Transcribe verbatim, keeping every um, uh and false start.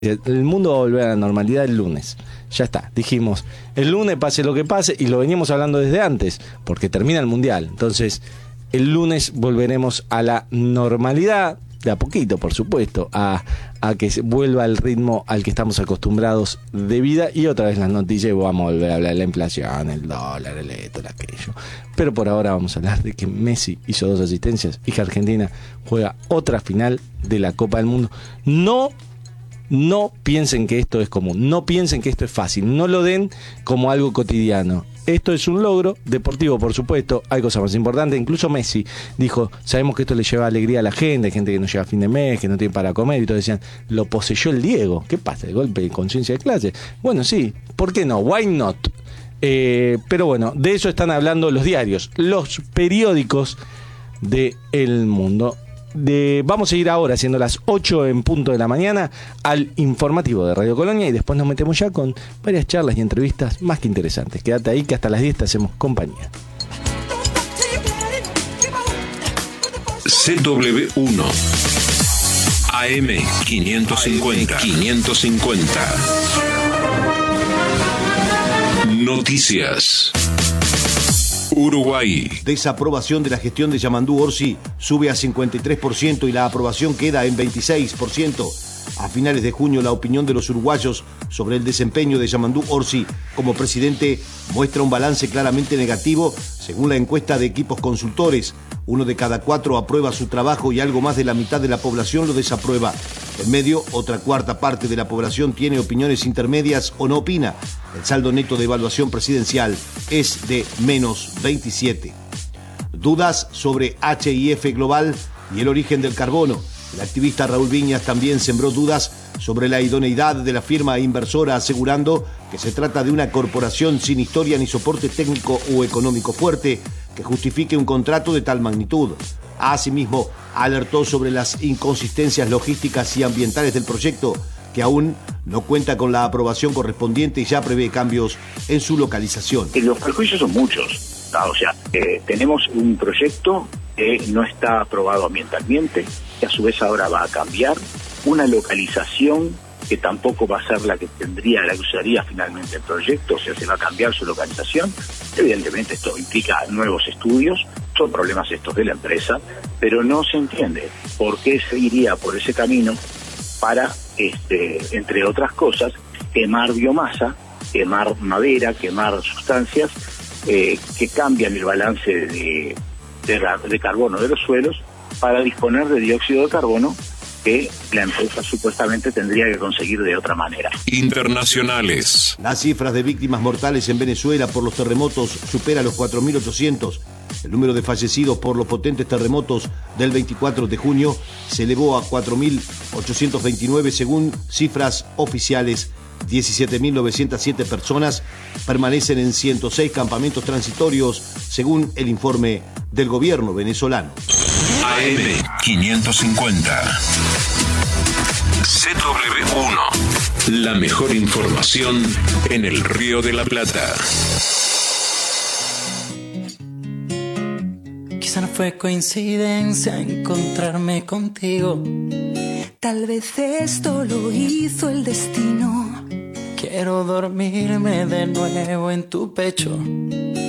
El mundo va a volver a la normalidad el lunes. Ya está, dijimos, el lunes pase lo que pase, y lo veníamos hablando desde antes, porque termina el Mundial. Entonces, el lunes volveremos a la normalidad, de a poquito, por supuesto, a, a que vuelva el ritmo al que estamos acostumbrados de vida. Y otra vez las noticias, vamos a volver a hablar de la inflación, el dólar, el esto, el aquello. Pero por ahora vamos a hablar de que Messi hizo dos asistencias y que Argentina juega otra final de la Copa del Mundo. No No piensen que esto es común, no piensen que esto es fácil, no lo den como algo cotidiano. Esto es un logro deportivo, por supuesto, hay cosas más importantes. Incluso Messi dijo, sabemos que esto le lleva alegría a la gente, hay gente que no llega a fin de mes, que no tiene para comer, y todos decían, lo poseyó el Diego. ¿Qué pasa? ¿El golpe de conciencia de clase? Bueno, sí, ¿por qué no? Why not? Eh, pero bueno, de eso están hablando los diarios, los periódicos del mundo. De, vamos a ir ahora, siendo las ocho en punto de la mañana, al informativo de Radio Colonia, y después nos metemos ya con varias charlas y entrevistas más que interesantes. Quédate ahí que hasta las diez te hacemos compañía. C W uno A M quinientos cincuenta quinientos cincuenta Noticias. Uruguay. Desaprobación de la gestión de Yamandú Orsi sube a cincuenta y tres por ciento y la aprobación queda en veintiséis por ciento. A finales de junio, la opinión de los uruguayos sobre el desempeño de Yamandú Orsi como presidente muestra un balance claramente negativo, según la encuesta de Equipos Consultores. Uno de cada cuatro aprueba su trabajo y algo más de la mitad de la población lo desaprueba. En medio, otra cuarta parte de la población tiene opiniones intermedias o no opina. El saldo neto de evaluación presidencial es de menos veintisiete. Dudas sobre H I F Global y el origen del carbono. El activista Raúl Viñas también sembró dudas sobre la idoneidad de la firma inversora, asegurando que se trata de una corporación sin historia ni soporte técnico o económico fuerte que justifique un contrato de tal magnitud. Asimismo, alertó sobre las inconsistencias logísticas y ambientales del proyecto, que aún no cuenta con la aprobación correspondiente y ya prevé cambios en su localización. Los perjuicios son muchos, ¿no? O sea, eh, tenemos un proyecto que no está aprobado ambientalmente, que a su vez ahora va a cambiar, una localización que tampoco va a ser la que tendría, la que usaría finalmente el proyecto, o sea, se va a cambiar su localización. Evidentemente esto implica nuevos estudios, son problemas estos de la empresa, pero no se entiende por qué se iría por ese camino para, este, entre otras cosas, quemar biomasa, quemar madera, quemar sustancias eh, que cambian el balance de, de, de carbono de los suelos para disponer de dióxido de carbono que la empresa supuestamente tendría que conseguir de otra manera. Internacionales. Las cifras de víctimas mortales en Venezuela por los terremotos supera los cuatro mil ochocientos. El número de fallecidos por los potentes terremotos del veinticuatro de junio se elevó a cuatro mil ochocientos veintinueve según cifras oficiales. diecisiete mil novecientas siete personas permanecen en ciento seis campamentos transitorios, según el informe del gobierno venezolano. A M quinientos cincuenta C W uno. La mejor información en el Río de la Plata. Quizá no fue coincidencia encontrarme contigo. Tal vez esto lo hizo el destino. Quiero dormirme de nuevo en tu pecho.